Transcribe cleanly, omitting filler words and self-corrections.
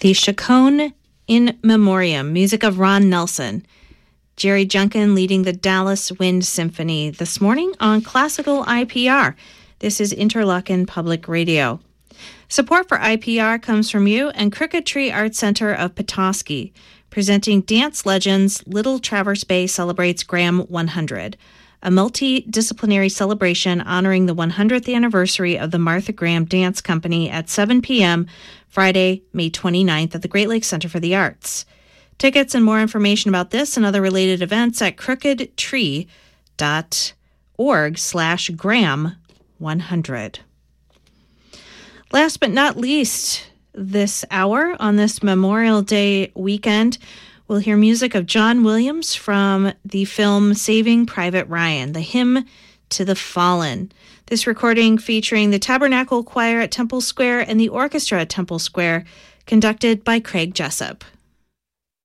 The Chaconne in Memoriam, music of Ron Nelson. Jerry Junkin leading the Dallas Wind Symphony this morning on Classical IPR. This is Interlochen Public Radio. Support for IPR comes from you and Crooked Tree Art Center of Petoskey. Presenting Dance Legends, Little Traverse Bay celebrates Graham 100, a multidisciplinary celebration honoring the 100th anniversary of the Martha Graham Dance Company at 7 p.m. Friday, May 29th at the Great Lakes Center for the Arts. Tickets and more information about this and other related events at crookedtree.org/Graham100. Last but not least, this hour on this Memorial Day weekend, we'll hear music of John Williams from the film Saving Private Ryan, the hymn to the fallen. This recording featuring the Tabernacle Choir at Temple Square and the orchestra at Temple Square, conducted by Craig Jessup.